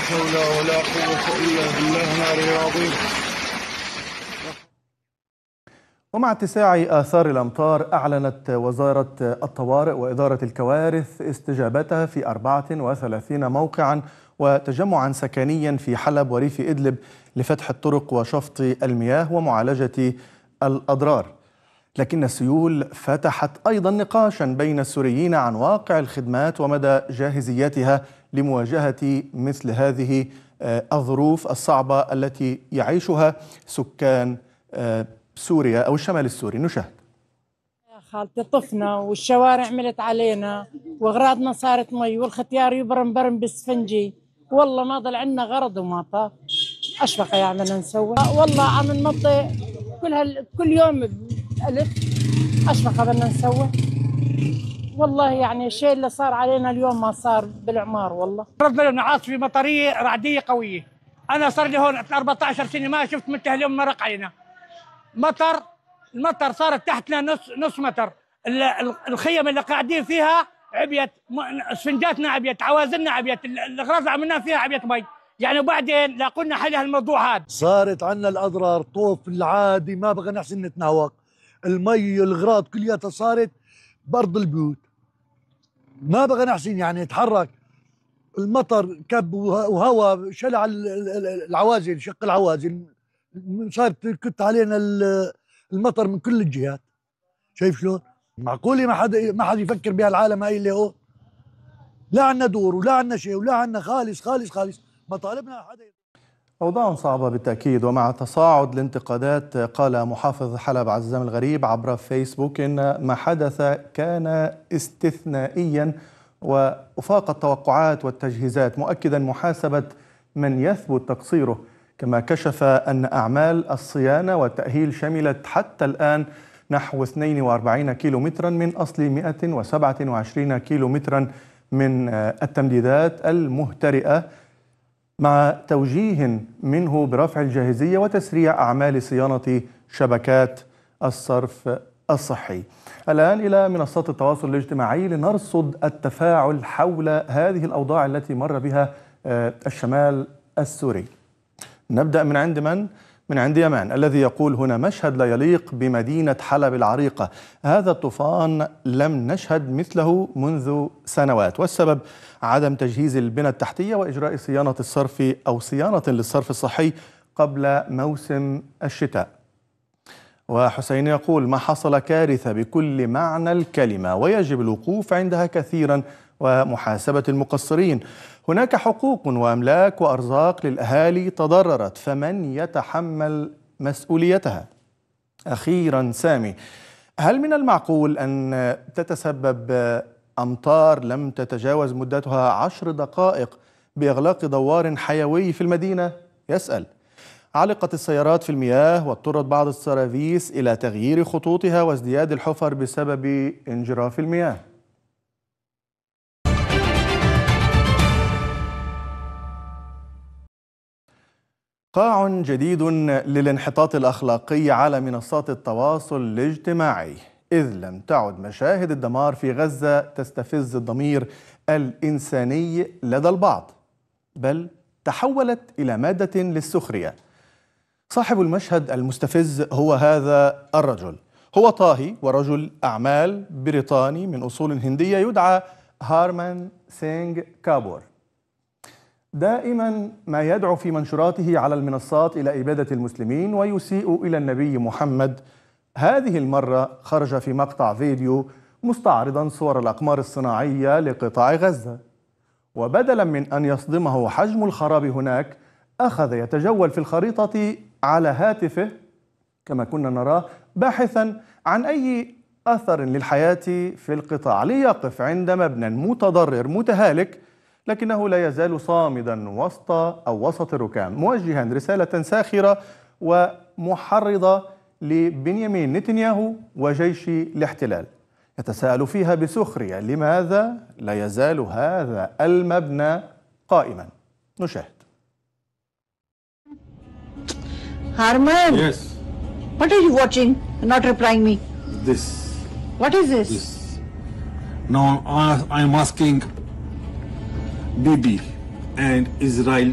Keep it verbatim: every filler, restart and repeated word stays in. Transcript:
حول ولا قوة إلا بالله العلي العظيم. ومع اتساع آثار الأمطار أعلنت وزارة الطوارئ وإدارة الكوارث استجابتها في أربعة وثلاثين موقعا وتجمعا سكنيا في حلب وريف إدلب لفتح الطرق وشفط المياه ومعالجة الأضرار. لكن السيول فتحت أيضا نقاشا بين السوريين عن واقع الخدمات ومدى جاهزيتها لمواجهة مثل هذه الظروف الصعبة التي يعيشها سكان سوريا أو الشمال السوري. نشاهد. يا خالتي طفنا والشوارع عملت علينا واغراضنا صارت مي والختيار يبرم برم بالسفنجي، والله ما ضل عندنا غرض وما طاب. اشفق يا بدنا نسوي والله عم نمضي كل هال كل يوم ألف. اشفق بدنا نسوي والله، يعني الشيء اللي صار علينا اليوم ما صار بالعمار والله. ربنا لنا عاصفه مطريه رعديه قويه. انا صار لي هون أربعة عشر سنه ما شفت مثل اليوم مرق علينا مطر. المطر صارت تحتنا نص نص متر. الخيم اللي قاعدين فيها عبيت، اسفنجاتنا عبيت، عوازلنا عبيت، الاغراض اللي عملناها فيها عبيت مي. يعني وبعدين لا قلنا حل هالموضوع هذا. صارت عنا الاضرار طوف العادي ما بقى نحسن نتناوق. المي الاغراض كلياتها صارت بارض البيوت ما بقى نحسن يعني نتحرك. المطر كب وهواء شلع العوازل، شق العوازل، صارت كت علينا المطر من كل الجهات. شايف شلون؟ معقولة ما حدا ما حدا يفكر بهالعالم هاي اللي هو لا عنا دور ولا عنا شيء ولا عنا خالص خالص خالص. مطالبنا حدا. أوضاع صعبة بالتأكيد. ومع تصاعد الانتقادات قال محافظ حلب عزام الغريب عبر فيسبوك إن ما حدث كان استثنائيا وفاق التوقعات والتجهيزات، مؤكدا محاسبة من يثبت تقصيره. كما كشف أن أعمال الصيانة والتأهيل شملت حتى الآن نحو اثنين وأربعين كيلومترا من أصل مئة وسبعة وعشرين كيلومترا من التمديدات المهترئة، مع توجيه منه برفع الجاهزية وتسريع أعمال صيانة شبكات الصرف الصحي. الآن إلى منصات التواصل الاجتماعي لنرصد التفاعل حول هذه الأوضاع التي مر بها الشمال السوري. نبدأ من عند من؟ من عند يمان الذي يقول هنا: مشهد لا يليق بمدينة حلب العريقة، هذا الطوفان لم نشهد مثله منذ سنوات، والسبب عدم تجهيز البنى التحتية وإجراء صيانة الصرف أو صيانة للصرف الصحي قبل موسم الشتاء. وحسين يقول: ما حصل كارثة بكل معنى الكلمة ويجب الوقوف عندها كثيرا ومحاسبة المقصرين. هناك حقوق وأملاك وأرزاق للأهالي تضررت، فمن يتحمل مسؤوليتها؟ أخيرا سامي: هل من المعقول أن تتسبب أمطار لم تتجاوز مدتها عشر دقائق بإغلاق دوار حيوي في المدينة؟ يسأل. علقت السيارات في المياه واضطرت بعض السرافيس إلى تغيير خطوطها وازدياد الحفر بسبب انجراف المياه. قاع جديد للانحطاط الأخلاقي على منصات التواصل الاجتماعي، إذ لم تعد مشاهد الدمار في غزة تستفز الضمير الإنساني لدى البعض، بل تحولت إلى مادة للسخرية. صاحب المشهد المستفز هو هذا الرجل، هو طاهي ورجل أعمال بريطاني من أصول هندية يدعى هارمان سينغ كابور. دائما ما يدعو في منشوراته على المنصات إلى إبادة المسلمين ويسيء إلى النبي محمد. هذه المرة خرج في مقطع فيديو مستعرضا صور الأقمار الصناعية لقطاع غزة، وبدلا من أن يصدمه حجم الخراب هناك أخذ يتجول في الخريطة على هاتفه كما كنا نراه، باحثا عن أي أثر للحياة في القطاع، ليقف عند مبنى متضرر متهالك لكنه لا يزال صامدا وسط أو وسط الركام، موجها رسالة ساخرة ومحرضة لبنيامين نتنياهو وجيش الاحتلال، يتساءل فيها بسخرية: لماذا لا يزال هذا المبنى قائما؟ نشاهد. Harman. Yes. What are you watching and not replying me? This. What is this? This. Now I am asking Bibi and Israel